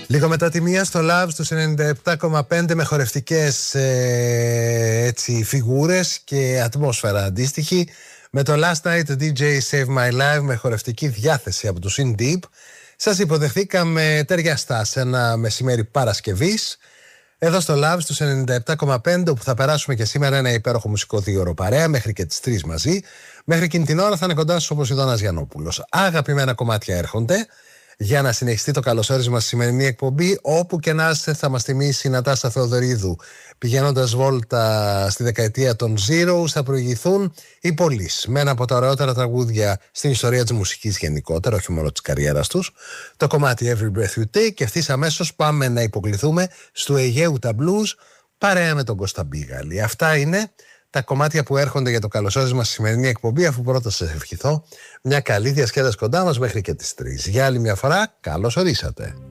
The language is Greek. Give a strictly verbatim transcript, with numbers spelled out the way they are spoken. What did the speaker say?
Λίγο μετά τη μία στο Love στους ενενήντα επτά κόμμα πέντε με χορευτικές ε, έτσι, φιγούρες και ατμόσφαιρα αντίστοιχη, με το Last Night ντι τζέι Save My Life με χορευτική διάθεση από τους In Deep. Σας υποδεχθήκαμε ταιριαστά σε ένα μεσημέρι Παρασκευής εδώ στο Love στους ενενήντα επτά κόμμα πέντε, όπου θα περάσουμε και σήμερα ένα υπέροχο μουσικό δύο ώρο παρέα μέχρι και τις τρεις μαζί. Μέχρι εκείνη την ώρα θα είναι κοντά σας ο Ποσειδώνας Γιαννόπουλος. Αγαπημένα κομμάτια έρχονται για να συνεχιστεί το καλωσόρισμα στη σημερινή εκπομπή. Όπου και να είστε, θα μας θυμίσει η Νατάσα Θεοδωρίδου. Πηγαίνοντας βόλτα στη δεκαετία των Zeros, θα προηγηθούν οι Police με ένα από τα ωραιότερα τραγούδια στην ιστορία της μουσικής γενικότερα, όχι μόνο της καριέρας τους, το κομμάτι Every Breath You Take. Και ευθύς αμέσως πάμε να υποκληθούμε στο Αιγαίου τα Blues παρέα με τον Κώστα Μπίγαλη. Αυτά είναι τα κομμάτια που έρχονται για το καλωσόρισμα στη σημερινή εκπομπή, αφού πρώτα σας ευχηθώ μια καλή διασκέδαση κοντά μας μέχρι και τις τρεις. Για άλλη μια φορά, καλώς ορίσατε.